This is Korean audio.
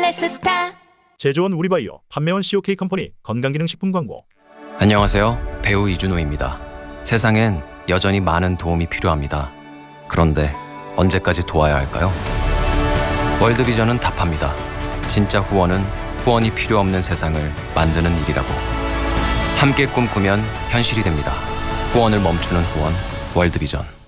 페스타. 제조원 우리바이오, 판매원 COK 컴퍼니 건강기능식품 광고. 안녕하세요. 배우 이준호입니다. 세상엔 여전히 많은 도움이 필요합니다. 그런데 언제까지 도와야 할까요? 월드비전은 답합니다. 진짜 후원은 후원이 필요 없는 세상을 만드는 일이라고. 함께 꿈꾸면 현실이 됩니다. 후원을 멈추는 후원, 월드비전.